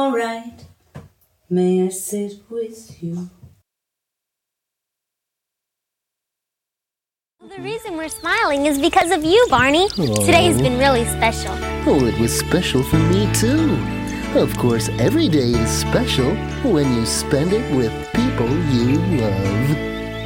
Alright, may I sit with you? The reason we're smiling is because of you, Barney. Today has been really special. Oh, it was special for me, too. Of course, every day is special when you spend it with people you love.